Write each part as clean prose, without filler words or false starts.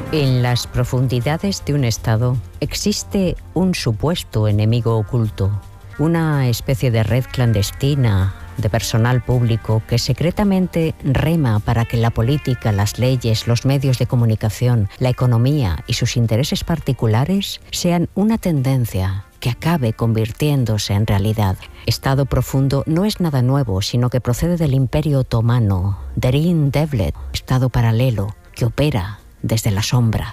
En las profundidades de un Estado existe un supuesto enemigo oculto, una especie de red clandestina de personal público que secretamente rema para que la política, las leyes, los medios de comunicación, la economía y sus intereses particulares sean una tendencia que acabe convirtiéndose en realidad. Estado profundo no es nada nuevo, sino que procede del Imperio Otomano, Derin Devlet, Estado paralelo que opera desde la sombra.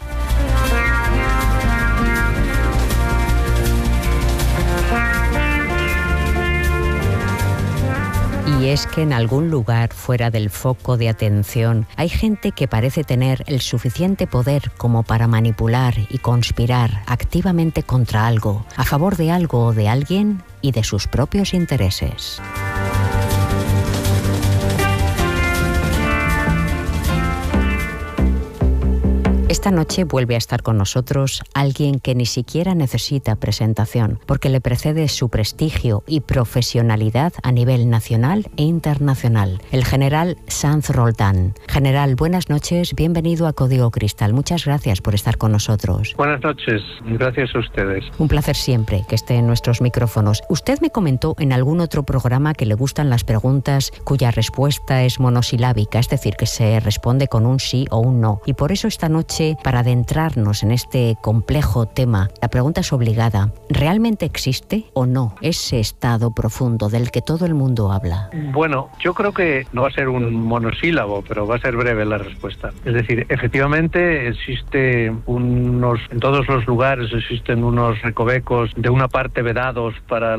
Y es que en algún lugar fuera del foco de atención hay gente que parece tener el suficiente poder como para manipular y conspirar activamente contra algo, a favor de algo o de alguien y de sus propios intereses. Esta noche vuelve a estar con nosotros alguien que ni siquiera necesita presentación, porque le precede su prestigio y profesionalidad a nivel nacional e internacional. El general Sanz Roldán. General, buenas noches, bienvenido a Código Cristal. Muchas gracias por estar con nosotros. Buenas noches, gracias a ustedes. Un placer siempre que esté en nuestros micrófonos. Usted me comentó en algún otro programa que le gustan las preguntas cuya respuesta es monosilábica, es decir, que se responde con un sí o un no. Y por eso esta noche, para adentrarnos en este complejo tema, la pregunta es obligada. ¿Realmente existe o no ese estado profundo del que todo el mundo habla? Bueno, yo creo que no va a ser un monosílabo, pero va a ser breve la respuesta. Es decir, efectivamente existe en todos los lugares existen unos recovecos de una parte vedados para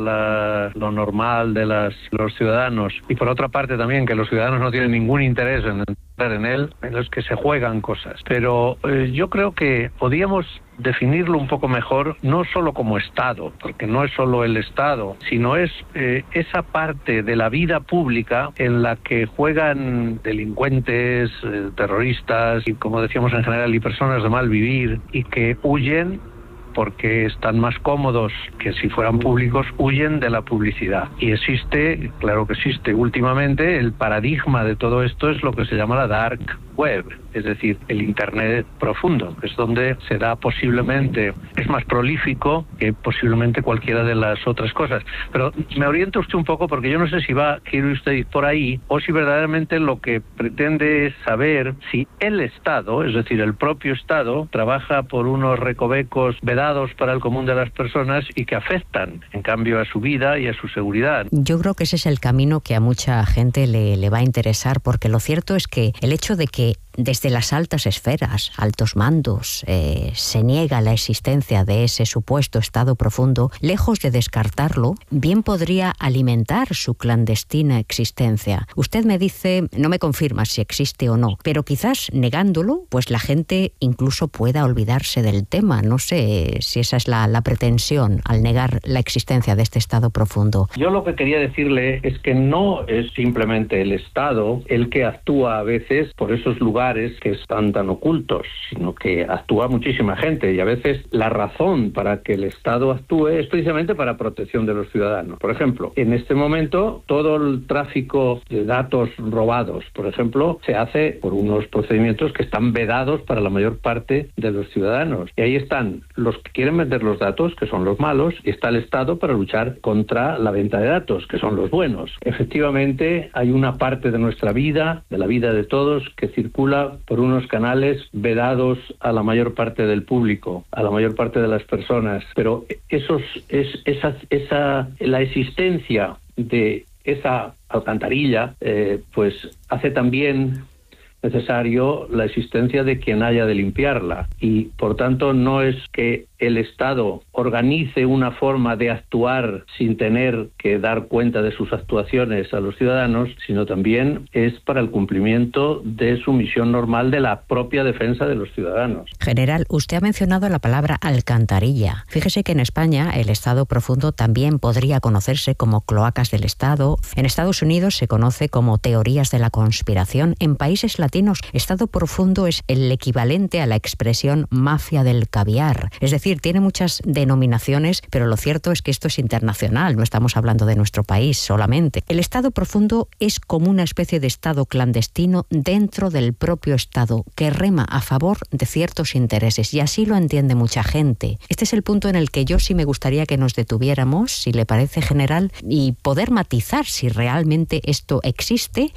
lo normal de los ciudadanos, y por otra parte también que los ciudadanos no tienen ningún interés en entrar en él, en los que se juegan cosas. Pero yo creo que podíamos definirlo un poco mejor, no solo como Estado, porque no es solo el Estado, sino es esa parte de la vida pública en la que juegan delincuentes, terroristas y, como decíamos en general, y personas de mal vivir, y que huyen porque están más cómodos que si fueran públicos, huyen de la publicidad. Y existe, claro que existe, últimamente el paradigma de todo esto es lo que se llama la dark web, es decir, el Internet profundo, que es donde se da posiblemente, es más prolífico que posiblemente cualquiera de las otras cosas. Pero me orienta usted un poco, porque yo no sé si quiere usted ir por ahí, o si verdaderamente lo que pretende es saber si el Estado, es decir, el propio Estado, trabaja por unos recovecos vedados para el común de las personas y que afectan, en cambio, a su vida y a su seguridad. Yo creo que ese es el camino que a mucha gente le va a interesar, porque lo cierto es que el hecho de que desde las altas esferas, altos mandos, se niega la existencia de ese supuesto estado profundo, lejos de descartarlo, bien podría alimentar su clandestina existencia. Usted me dice, no me confirma si existe o no, pero quizás negándolo, pues la gente incluso pueda olvidarse del tema. No sé si esa es la pretensión al negar la existencia de este estado profundo. Yo lo que quería decirle es que no es simplemente el Estado el que actúa a veces por esos lugares que están tan ocultos, sino que actúa muchísima gente, y a veces la razón para que el Estado actúe es precisamente para protección de los ciudadanos. Por ejemplo, en este momento todo el tráfico de datos robados, por ejemplo, se hace por unos procedimientos que están vedados para la mayor parte de los ciudadanos. Y ahí están los que quieren vender los datos, que son los malos, y está el Estado para luchar contra la venta de datos, que son los buenos. Efectivamente, hay una parte de nuestra vida, de la vida de todos, que circula por unos canales vedados a la mayor parte del público, a la mayor parte de las personas. Pero la existencia de esa alcantarilla, pues hace también necesario la existencia de quien haya de limpiarla, y por tanto no es que el Estado organice una forma de actuar sin tener que dar cuenta de sus actuaciones a los ciudadanos, sino también es para el cumplimiento de su misión normal de la propia defensa de los ciudadanos. General, usted ha mencionado la palabra alcantarilla. Fíjese que en España el Estado profundo también podría conocerse como cloacas del Estado. En Estados Unidos se conoce como teorías de la conspiración. En países latinos, Estado profundo es el equivalente a la expresión mafia del caviar. Es decir, decir, tiene muchas denominaciones, pero lo cierto es que esto es internacional, no estamos hablando de nuestro país solamente. El Estado profundo es como una especie de Estado clandestino dentro del propio Estado, que rema a favor de ciertos intereses, y así lo entiende mucha gente. Este es el punto en el que yo sí me gustaría que nos detuviéramos, si le parece, general, y poder matizar si realmente esto existe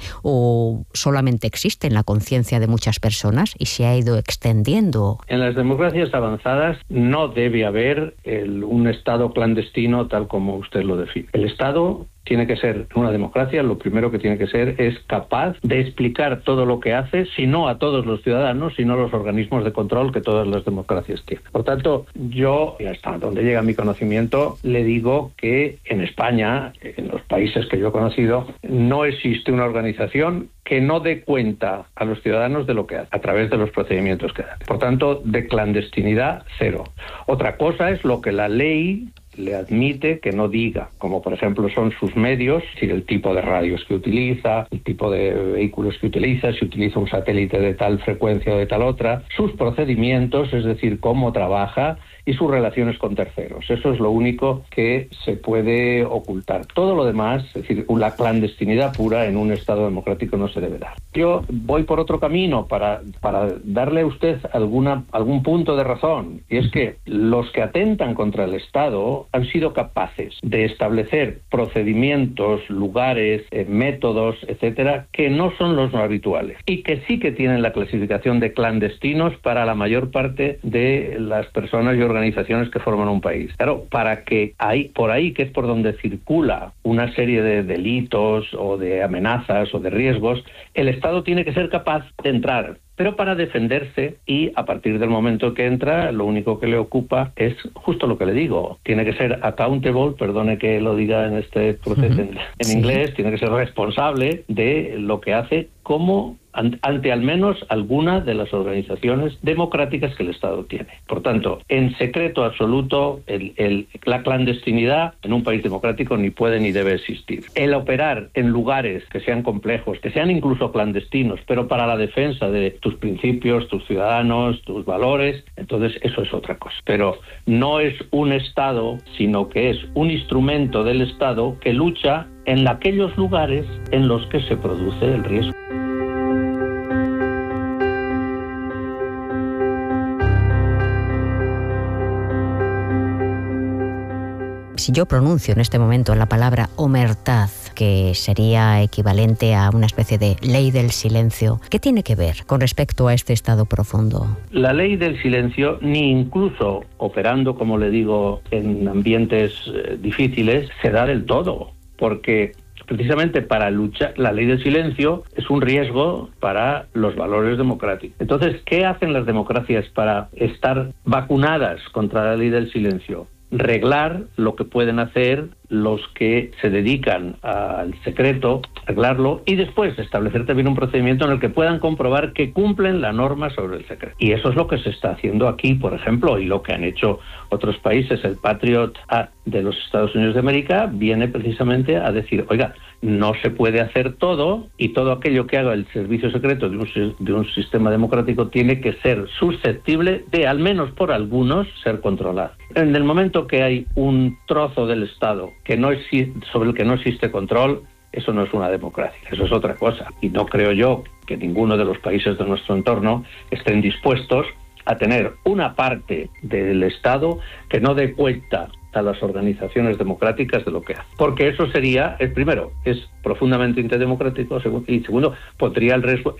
o solamente existe en la conciencia de muchas personas y se ha ido extendiendo. En las democracias avanzadas no debe haber un Estado clandestino tal como usted lo define. El Estado tiene que ser, en una democracia, lo primero que tiene que ser es capaz de explicar todo lo que hace, si no a todos los ciudadanos, sino a los organismos de control que todas las democracias tienen. Por tanto, yo, y hasta donde llega mi conocimiento, le digo que en España, en los países que yo he conocido, no existe una organización que no dé cuenta a los ciudadanos de lo que hace, a través de los procedimientos que hace. Por tanto, de clandestinidad, cero. Otra cosa es lo que la ley le admite que no diga, como por ejemplo son sus medios, es decir, el tipo de radios que utiliza, el tipo de vehículos que utiliza, si utiliza un satélite de tal frecuencia o de tal otra, sus procedimientos, es decir, cómo trabaja, y sus relaciones con terceros. Eso es lo único que se puede ocultar. Todo lo demás, es decir, la clandestinidad pura en un Estado democrático no se debe dar. Yo voy por otro camino para darle a usted algún punto de razón, y es que los que atentan contra el Estado han sido capaces de establecer procedimientos, lugares, métodos, etcétera, que no son los no habituales y que sí que tienen la clasificación de clandestinos para la mayor parte de las personas y organizaciones que forman un país. Claro, para que por ahí, que es por donde circula una serie de delitos o de amenazas o de riesgos, el Estado tiene que ser capaz de entrar, pero para defenderse, y a partir del momento que entra, lo único que le ocupa es justo lo que le digo. Tiene que ser accountable, perdone que lo diga en este proceso en inglés, tiene que ser responsable de lo que hace como ante al menos alguna de las organizaciones democráticas que el Estado tiene. Por tanto, en secreto absoluto, la clandestinidad en un país democrático ni puede ni debe existir. El operar en lugares que sean complejos, que sean incluso clandestinos, pero para la defensa de tus principios, tus ciudadanos, tus valores, entonces eso es otra cosa. Pero no es un Estado, sino que es un instrumento del Estado que lucha en aquellos lugares en los que se produce el riesgo. Si yo pronuncio en este momento la palabra omertad, que sería equivalente a una especie de ley del silencio, ¿qué tiene que ver con respecto a este Estado profundo? La ley del silencio, ni incluso operando, como le digo, en ambientes difíciles, se da del todo, porque precisamente para luchar, la ley del silencio es un riesgo para los valores democráticos. Entonces, ¿qué hacen las democracias para estar vacunadas contra la ley del silencio? Reglar lo que pueden hacer los que se dedican al secreto, arreglarlo, y después establecer también un procedimiento en el que puedan comprobar que cumplen la norma sobre el secreto. Y eso es lo que se está haciendo aquí, por ejemplo, y lo que han hecho otros países. El Patriot Act de los Estados Unidos de América viene precisamente a decir, oiga, no se puede hacer todo, y todo aquello que haga el servicio secreto de un sistema democrático tiene que ser susceptible de, al menos por algunos, ser controlado. En el momento que hay un trozo del Estado que no existe, sobre el que no existe control, eso no es una democracia, eso es otra cosa. Y no creo yo que ninguno de los países de nuestro entorno estén dispuestos a tener una parte del Estado que no dé cuenta a las organizaciones democráticas de lo que hace. Porque eso sería, primero, es profundamente antidemocrático, y segundo, podría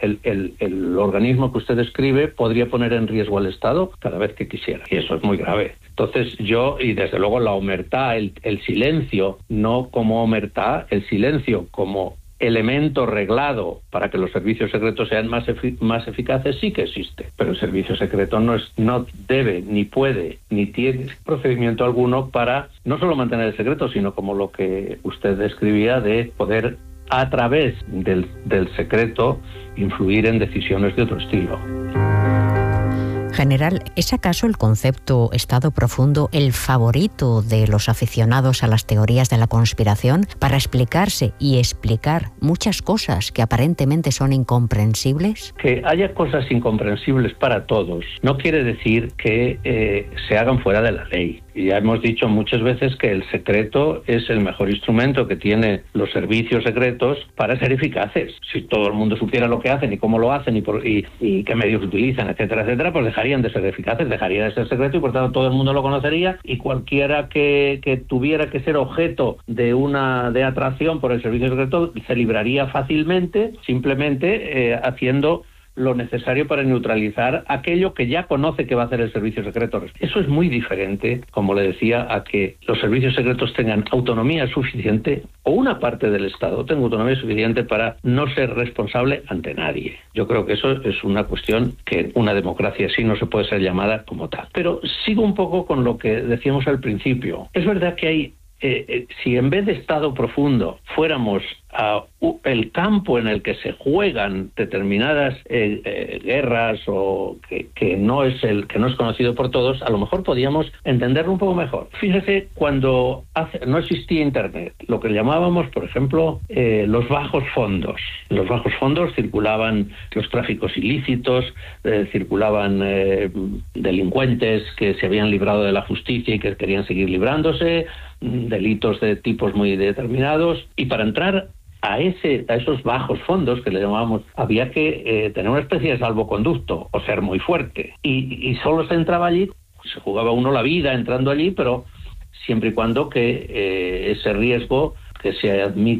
el organismo que usted describe podría poner en riesgo al Estado cada vez que quisiera, y eso es muy grave. Entonces y desde luego la omertá, el silencio, no como omertá, el silencio como elemento reglado para que los servicios secretos sean más eficaces, sí que existe, pero el servicio secreto no debe, ni puede, ni tiene procedimiento alguno para no solo mantener el secreto, sino como lo que usted describía, de poder a través del secreto influir en decisiones de otro estilo. General, ¿es acaso el concepto Estado profundo el favorito de los aficionados a las teorías de la conspiración para explicarse y explicar muchas cosas que aparentemente son incomprensibles? Que haya cosas incomprensibles para todos no quiere decir que se hagan fuera de la ley. Y ya hemos dicho muchas veces que el secreto es el mejor instrumento que tienen los servicios secretos para ser eficaces. Si todo el mundo supiera lo que hacen y cómo lo hacen y qué medios utilizan, etcétera, etcétera, pues dejarían de ser eficaces, dejaría de ser secreto y por tanto todo el mundo lo conocería y cualquiera que tuviera que ser objeto de atracción por el servicio secreto se libraría fácilmente, simplemente haciendo lo necesario para neutralizar aquello que ya conoce que va a hacer el servicio secreto. Eso es muy diferente, como le decía, a que los servicios secretos tengan autonomía suficiente o una parte del Estado tenga autonomía suficiente para no ser responsable ante nadie. Yo creo que eso es una cuestión que una democracia así no se puede ser llamada como tal. Pero sigo un poco con lo que decíamos al principio. Es verdad que hay si en vez de Estado profundo fuéramos a el campo en el que se juegan determinadas guerras o que no es conocido por todos, a lo mejor podíamos entenderlo un poco mejor. Fíjese, cuando no existía Internet, lo que llamábamos, por ejemplo, los bajos fondos. En los bajos fondos circulaban los tráficos ilícitos, circulaban delincuentes que se habían librado de la justicia y que querían seguir librándose, delitos de tipos muy determinados, y para entrar a esos bajos fondos que le llamábamos, había que tener una especie de salvoconducto o ser muy fuerte, y solo se entraba allí, se jugaba uno la vida entrando allí, pero siempre y cuando que ese riesgo que se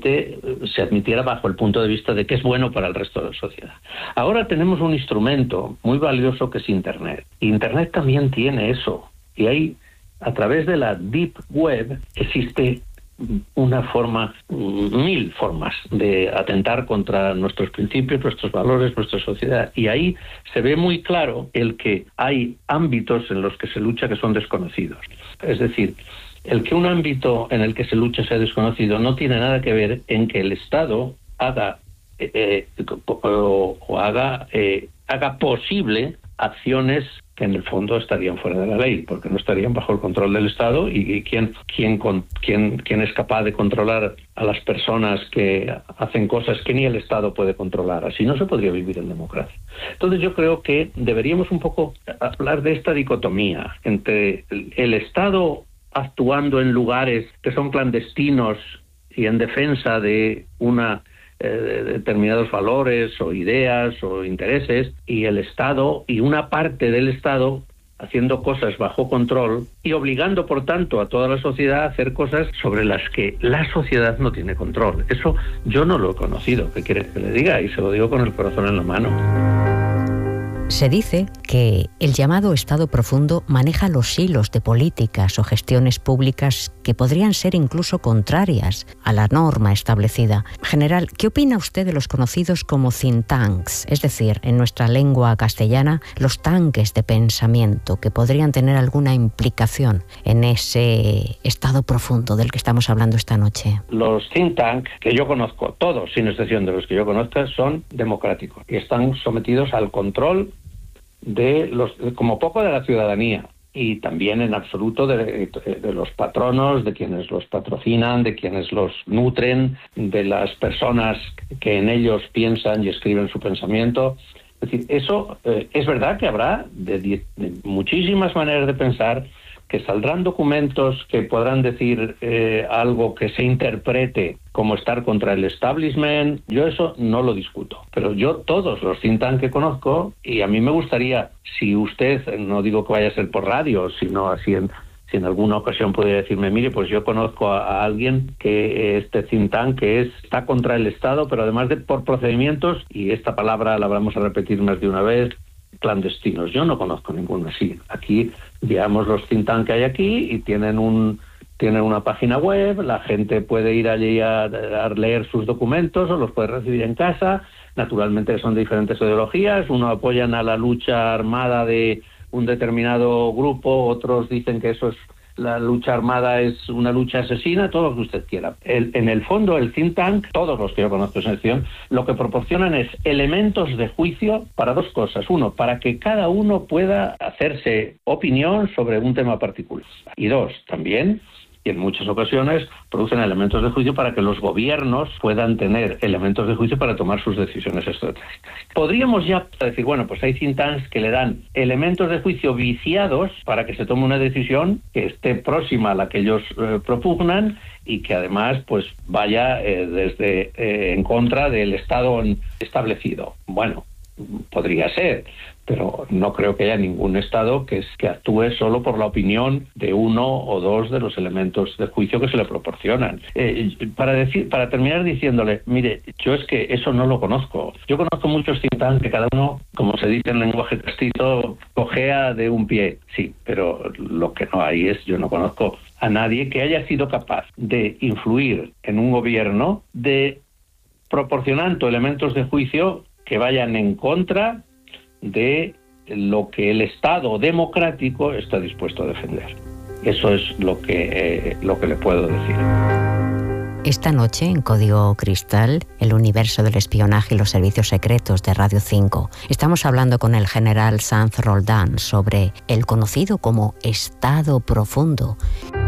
admitiera bajo el punto de vista de que es bueno para el resto de la sociedad. Ahora tenemos un instrumento muy valioso que es Internet. Internet también tiene eso, y hay, a través de la Deep Web, existe mil formas de atentar contra nuestros principios, nuestros valores, nuestra sociedad. Y ahí se ve muy claro el que hay ámbitos en los que se lucha que son desconocidos. Es decir, el que un ámbito en el que se lucha sea desconocido no tiene nada que ver en que el Estado haga posible acciones que en el fondo estarían fuera de la ley, porque no estarían bajo el control del Estado, y quién es capaz de controlar a las personas que hacen cosas que ni el Estado puede controlar. Así no se podría vivir en democracia. Entonces yo creo que deberíamos un poco hablar de esta dicotomía entre el Estado actuando en lugares que son clandestinos y en defensa de determinados valores o ideas o intereses, y el Estado y una parte del Estado haciendo cosas bajo control y obligando, por tanto, a toda la sociedad a hacer cosas sobre las que la sociedad no tiene control. Eso yo no lo he conocido. ¿Qué quiere que le diga? Y se lo digo con el corazón en la mano. Se dice que el llamado Estado profundo maneja los hilos de políticas o gestiones públicas que podrían ser incluso contrarias a la norma establecida. General, ¿qué opina usted de los conocidos como think tanks? Es decir, en nuestra lengua castellana, los tanques de pensamiento que podrían tener alguna implicación en ese Estado profundo del que estamos hablando esta noche. Los think tanks que yo conozco, todos, sin excepción de los que yo conozco, son democráticos y están sometidos al control como poco de la ciudadanía, y también en absoluto de los patronos, de quienes los patrocinan, de quienes los nutren, de las personas que en ellos piensan y escriben su pensamiento. Es decir, eso es verdad que habrá de muchísimas maneras de pensar, que saldrán documentos que podrán decir algo que se interprete como estar contra el establishment. Yo eso no lo discuto, pero yo todos los think tanks que conozco, y a mí me gustaría, si usted, no digo que vaya a ser por radio, sino así si en alguna ocasión puede decirme, mire, pues yo conozco a alguien que este think tank que está contra el Estado, pero además por procedimientos, y esta palabra la vamos a repetir más de una vez, clandestinos. Yo no conozco ninguno así. Aquí, digamos, los think tank que hay aquí y tienen una página web, la gente puede ir allí a leer sus documentos o los puede recibir en casa. Naturalmente son de diferentes ideologías, unos apoyan a la lucha armada de un determinado grupo, otros dicen que eso la lucha armada es una lucha asesina, todo lo que usted quiera. En el fondo, el think tank, todos los que yo conozco en sección, lo que proporcionan es elementos de juicio para dos cosas. Uno, para que cada uno pueda hacerse opinión sobre un tema particular. Y dos, también, y en muchas ocasiones, producen elementos de juicio para que los gobiernos puedan tener elementos de juicio para tomar sus decisiones estratégicas. Podríamos ya decir, bueno, pues hay think tanks que le dan elementos de juicio viciados para que se tome una decisión que esté próxima a la que ellos propugnan y que además pues vaya en contra del Estado establecido. Bueno, podría ser, pero no creo que haya ningún Estado que actúe solo por la opinión de uno o dos de los elementos de juicio que se le proporcionan. Para terminar diciéndole, mire, yo es que eso no lo conozco. Yo conozco muchos think tanks que cada uno, como se dice en lenguaje castizo, cojea de un pie. Sí, pero lo que no hay es, yo no conozco a nadie que haya sido capaz de influir en un gobierno proporcionando elementos de juicio que vayan en contra de lo que el Estado democrático está dispuesto a defender. Eso es lo que le puedo decir. Esta noche, en Código Cristal, el universo del espionaje y los servicios secretos de Radio 5, estamos hablando con el general Sanz Roldán sobre el conocido como Estado Profundo.